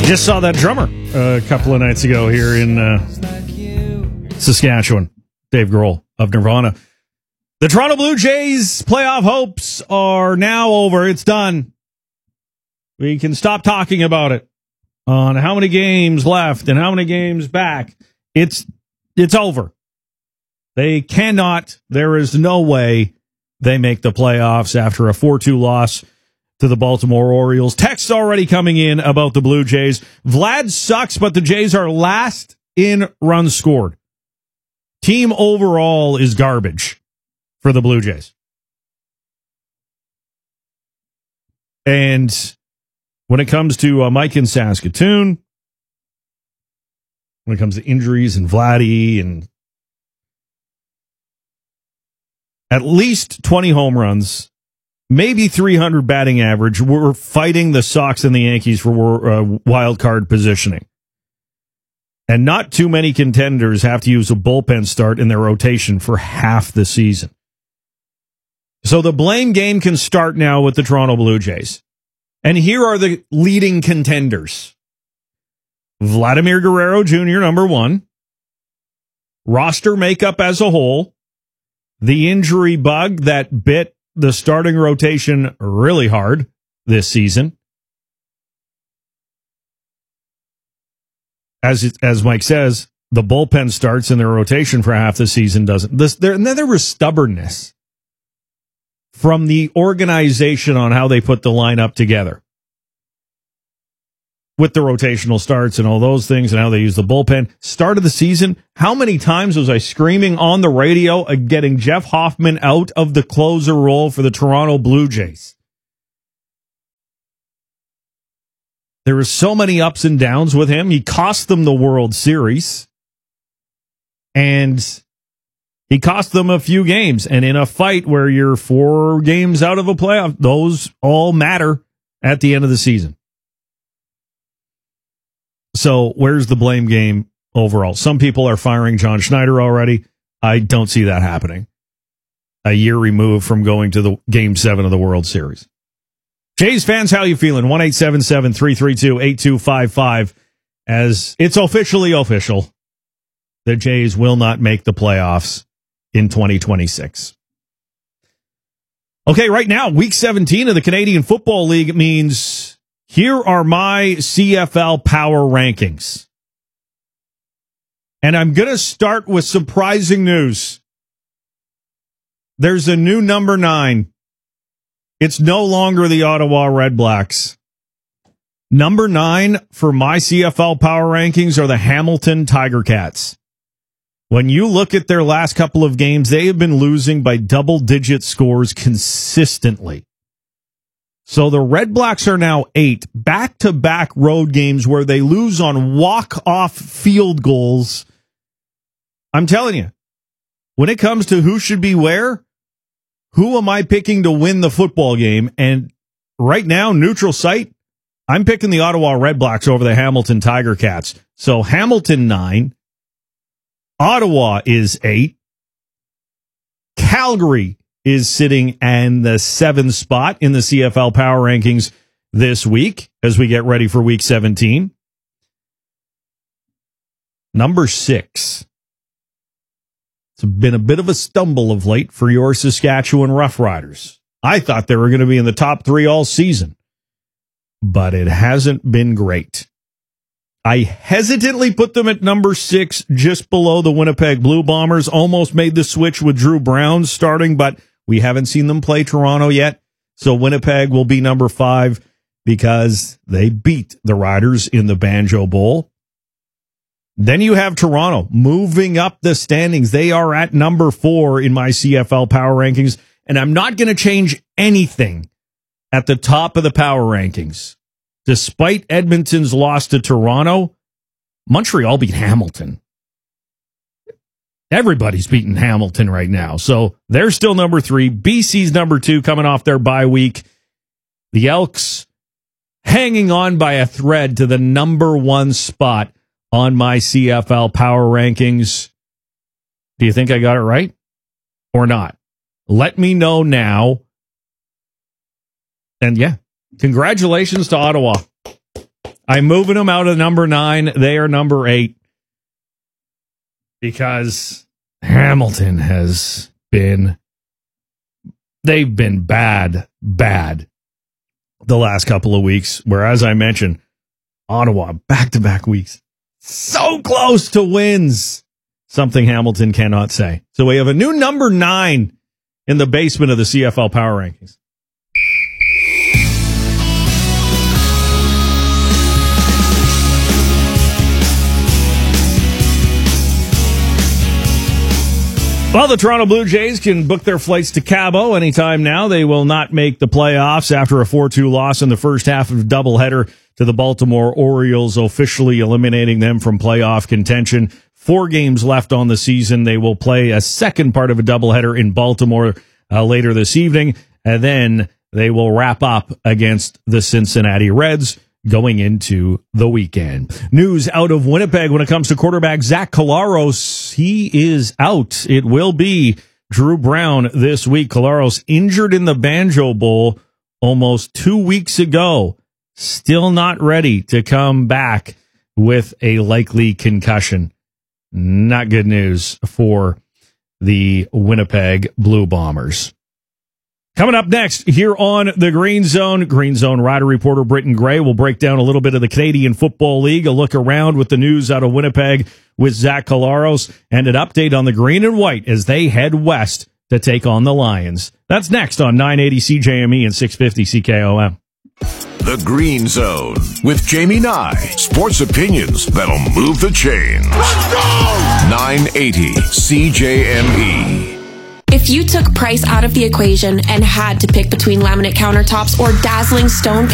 Just saw that drummer a couple of nights ago here in Saskatchewan. Dave Grohl of Nirvana. The Toronto Blue Jays playoff hopes are now over. It's done. We can stop talking about it on how many games left and how many games back. It's over. They cannot, there is no way they make the playoffs after a 4-2 loss to the Baltimore Orioles. Texts already coming in about the Blue Jays. Vlad sucks, but the Jays are last in runs scored. Team overall is garbage for the Blue Jays. And when it comes to Mike in Saskatoon, when it comes to injuries and Vladdy and at least 20 home runs, maybe 300 batting average, we're fighting the Sox and the Yankees for wild card positioning. And not too many contenders have to use a bullpen start in their rotation for half the season. So the blame game can start now with the Toronto Blue Jays. And here are the leading contenders. Vladimir Guerrero Jr., number one. Roster makeup as a whole. The injury bug that bit the starting rotation really hard this season. As Mike says, the bullpen starts in their rotation for half the season doesn't. And then there was stubbornness from the organization on how they put the lineup together with the rotational starts and all those things and how they use the bullpen. Start of the season, how many times was I screaming on the radio getting Jeff Hoffman out of the closer role for the Toronto Blue Jays? There were so many ups and downs with him. He cost them the World Series. And he cost them a few games. And in a fight where you're 4 games out of a playoff, those all matter at the end of the season. So where's the blame game overall? Some people are firing John Schneider already. I don't see that happening. A year removed from going to the Game 7 of the World Series. Jays fans, how you feeling? 1-877-332-8255. As it's officially official, the Jays will not make the playoffs in 2026. Okay, right now, Week 17 of the Canadian Football League means here are my CFL power rankings. And I'm going to start with surprising news. There's a new number 9. It's no longer the Ottawa Red Blacks. Number 9 for my CFL power rankings are the Hamilton Tiger Cats. When you look at their last couple of games, they have been losing by double-digit scores consistently. So the Red Blacks are now 8 back-to-back road games where they lose on walk-off field goals. I'm telling you, when it comes to who should be where, who am I picking to win the football game? And right now, neutral site, I'm picking the Ottawa Red Blacks over the Hamilton Tiger Cats. So Hamilton 9, Ottawa is 8, Calgary is sitting in the 7th spot in the CFL power rankings this week as we get ready for Week 17. Number 6. It's been a bit of a stumble of late for your Saskatchewan Roughriders. I thought they were going to be in the top 3 all season, but it hasn't been great. I hesitantly put them at number 6, just below the Winnipeg Blue Bombers. Almost made the switch with Drew Brown starting, but we haven't seen them play Toronto yet. So Winnipeg will be number 5 because they beat the Riders in the Banjo Bowl. Then you have Toronto moving up the standings. They are at number 4 in my CFL power rankings, and I'm not going to change anything at the top of the power rankings. Despite Edmonton's loss to Toronto, Montreal beat Hamilton. Everybody's beating Hamilton right now. So they're still number 3. BC's number 2 coming off their bye week. The Elks hanging on by a thread to the number 1 spot on my CFL power rankings. Do you think I got it right or not? Let me know now. And yeah, congratulations to Ottawa. I'm moving them out of number 9. They are number 8 because Hamilton has been, they've been bad the last couple of weeks. Where, as I mentioned, Ottawa, back-to-back weeks, so close to wins. Something Hamilton cannot say. So we have a new number 9 in the basement of the CFL Power Rankings. Well, the Toronto Blue Jays can book their flights to Cabo anytime now. They will not make the playoffs after a 4-2 loss in the first half of a doubleheader to the Baltimore Orioles, officially eliminating them from playoff contention. 4 games left on the season. They will play a second part of a doubleheader in Baltimore later this evening, and then they will wrap up against the Cincinnati Reds going into the weekend. News out of Winnipeg when it comes to quarterback Zach Collaros. He is out. It will be Drew Brown this week. Collaros injured in the Banjo Bowl almost 2 weeks ago. Still not ready to come back with a likely concussion. Not good news for the Winnipeg Blue Bombers. Coming up next here on the Green Zone Rider reporter Britton Gray will break down a little bit of the Canadian Football League, a look around with the news out of Winnipeg with Zach Collaros, and an update on the Green and White as they head west to take on the Lions. That's next on 980 CJME and 650 CKOM. The Green Zone with Jamie Nye. Sports opinions that'll move the chains. Let's go! 980 CJME. If you took price out of the equation and had to pick between laminate countertops or dazzling stone